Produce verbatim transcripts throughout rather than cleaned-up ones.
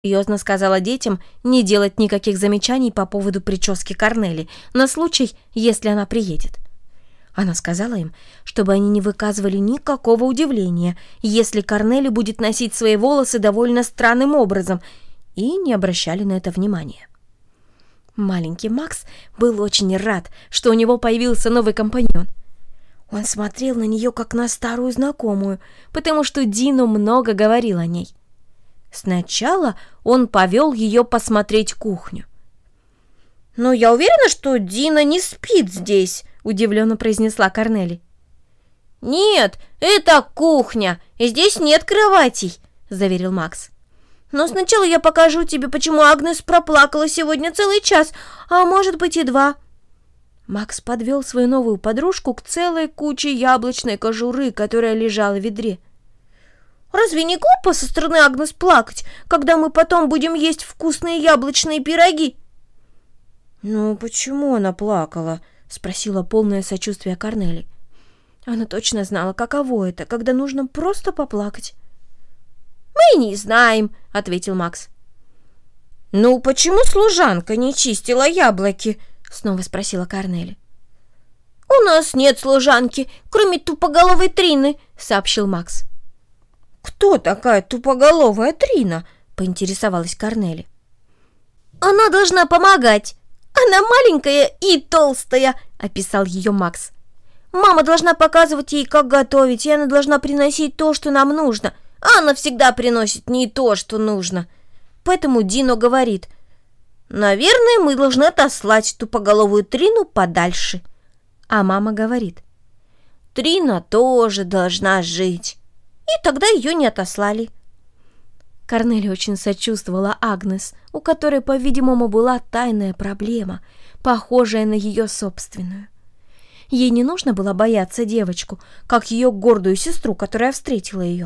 серьезно сказала детям не делать никаких замечаний по поводу прически Корнели на случай, если она приедет. Она сказала им, чтобы они не выказывали никакого удивления, если Корнели будет носить свои волосы довольно странным образом, и не обращали на это внимания. Маленький Макс был очень рад, что у него появился новый компаньон. Он смотрел на нее как на старую знакомую, потому что Дино много говорил о ней. Сначала он повел ее посмотреть кухню. «Но я уверена, что Дина не спит здесь», — удивленно произнесла Корнели. «Нет, это кухня, и здесь нет кроватей», — заверил Макс. «Но сначала я покажу тебе, почему Агнес проплакала сегодня целый час, а может быть и два». Макс подвел свою новую подружку к целой куче яблочной кожуры, которая лежала в ведре. «Разве не глупо со стороны Агнес плакать, когда мы потом будем есть вкусные яблочные пироги?» «Ну, почему она плакала?» — спросила полное сочувствие Корнели. Она точно знала, каково это, когда нужно просто поплакать. «Мы не знаем», — ответил Макс. «Ну, почему служанка не чистила яблоки?» — снова спросила Корнели. «У нас нет служанки, кроме тупоголовой Трины», — сообщил Макс. «Кто такая тупоголовая Трина?» — поинтересовалась Корнели. «Она должна помогать. Она маленькая и толстая», — описал ее Макс. «Мама должна показывать ей, как готовить, и она должна приносить то, что нам нужно. А она всегда приносит не то, что нужно. Поэтому Дино говорит: наверное, мы должны отослать тупоголовую Трину подальше». А мама говорит: «Трина тоже должна жить». И тогда ее не отослали. Корнели очень сочувствовала Агнес, у которой, по-видимому, была тайная проблема, похожая на ее собственную. Ей не нужно было бояться девочку, как ее гордую сестру, которая встретила ее.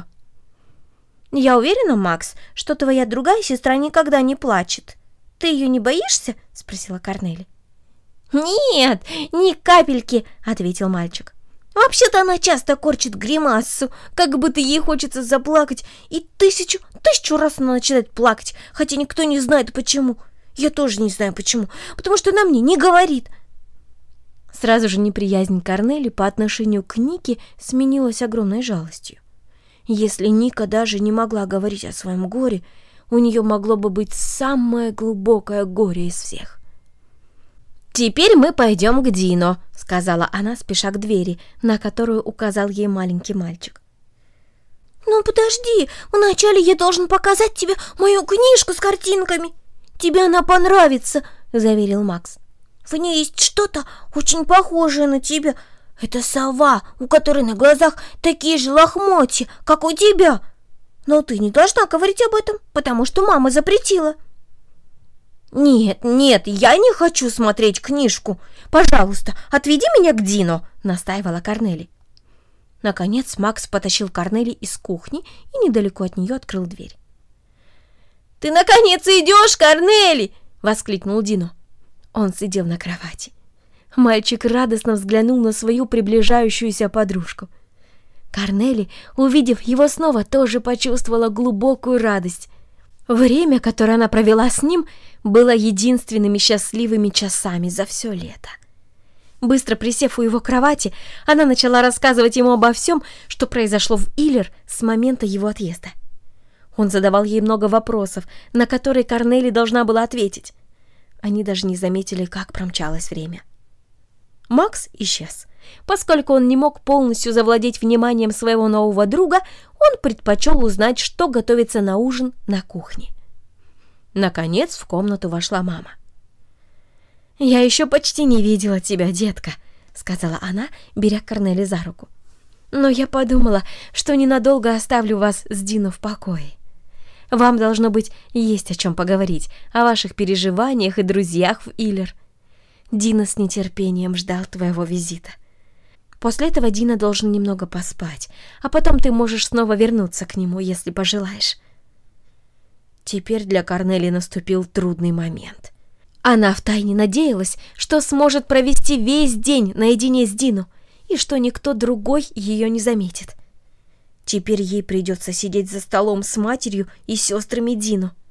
«Я уверена, Макс, что твоя другая сестра никогда не плачет. Ты ее не боишься?» — спросила Корнели. «Нет, ни капельки», — ответил мальчик. «Вообще-то она часто корчит гримасу, как будто ей хочется заплакать, и тысячу, тысячу раз она начинает плакать, хотя никто не знает почему. Я тоже не знаю почему, потому что она мне не говорит». Сразу же неприязнь Корнели по отношению к Нике сменилась огромной жалостью. Если Ника даже не могла говорить о своем горе, у нее могло бы быть самое глубокое горе из всех. «Теперь мы пойдем к Дино», — сказала она, спеша к двери, на которую указал ей маленький мальчик. «Ну подожди, вначале я должен показать тебе мою книжку с картинками. Тебе она понравится», — заверил Макс. «В ней есть что-то очень похожее на тебя. Это сова, у которой на глазах такие же лохмотья, как у тебя. Но ты не должна говорить об этом, потому что мама запретила». «Нет, нет, я не хочу смотреть книжку. Пожалуйста, отведи меня к Дино», — настаивала Корнели. Наконец Макс потащил Корнели из кухни и недалеко от нее открыл дверь. «Ты наконец идешь, Корнели!» — воскликнул Дино. Он сидел на кровати. Мальчик радостно взглянул на свою приближающуюся подружку. Корнели, увидев его снова, тоже почувствовала глубокую радость. Время, которое она провела с ним, было единственными счастливыми часами за все лето. Быстро присев у его кровати, она начала рассказывать ему обо всем, что произошло в Иллер с момента его отъезда. Он задавал ей много вопросов, на которые Корнели должна была ответить. Они даже не заметили, как промчалось время. Макс исчез. Поскольку он не мог полностью завладеть вниманием своего нового друга, он предпочел узнать, что готовится на ужин на кухне. Наконец в комнату вошла мама. «Я еще почти не видела тебя, детка», — сказала она, беря Корнели за руку. «Но я подумала, что ненадолго оставлю вас с Дино в покое. Вам, должно быть, есть о чем поговорить, о ваших переживаниях и друзьях в Иллер. Дино с нетерпением ждал твоего визита. После этого Дино должен немного поспать, а потом ты можешь снова вернуться к нему, если пожелаешь». Теперь для Корнели наступил трудный момент. Она втайне надеялась, что сможет провести весь день наедине с Дино, и что никто другой ее не заметит. Теперь ей придется сидеть за столом с матерью и сестрами Дино.